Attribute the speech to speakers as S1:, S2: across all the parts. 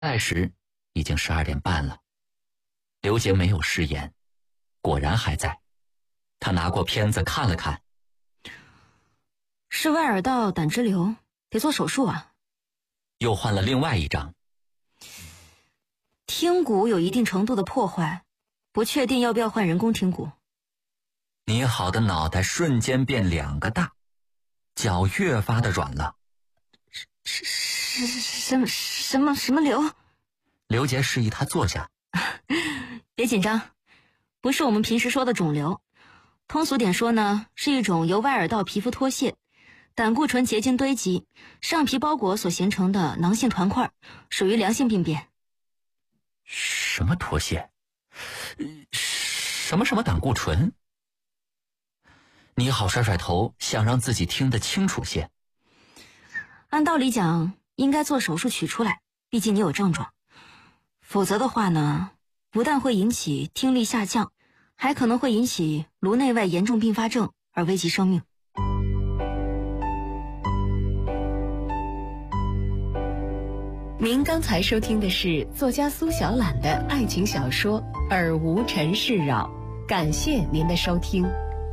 S1: 来时已经12点半了。刘杰没有食言，果然还在。他拿过片子看了看，
S2: 是外耳道胆汁瘤，得做手术啊。
S1: 又换了另外一张。
S2: 听骨有一定程度的破坏，不确定要不要换人工听骨。
S1: 你好的脑袋瞬间变2个大，脚越发的软了。
S2: 什么瘤？
S1: 刘杰示意他坐下。
S2: 别紧张，不是我们平时说的肿瘤，通俗点说呢，是一种由外耳道皮肤脱屑、胆固醇结晶堆积、上皮包裹所形成的囊性团块，属于良性病变。
S1: 什么脱屑？什么胆固醇？你好甩甩头，想让自己听得清楚些。
S2: 按道理讲，应该做手术取出来，毕竟你有症状。否则的话呢，不但会引起听力下降，还可能会引起颅内外严重并发症而危及生命。
S3: 您刚才收听的是作家苏小懒的爱情小说《耳无尘世扰》，感谢您的收听。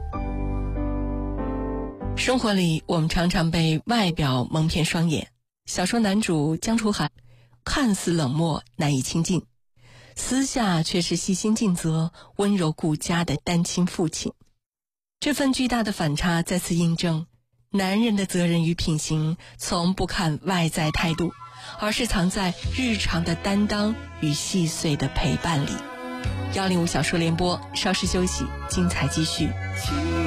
S3: 生活里，我们常常被外表蒙骗双眼。小说男主江楚海看似冷漠难以亲近，私下却是细心尽责、温柔顾家的单亲父亲。这份巨大的反差再次印证，男人的责任与品行从不看外在态度，而是藏在日常的担当与细碎的陪伴里。105小说联播，稍事休息，精彩继续。